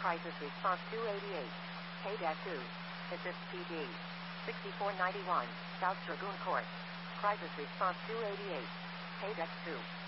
Crisis Response 288. KDAC-2. Assist PD. 6491. South Dragoon Court. Crisis Response 288. KDAC-2.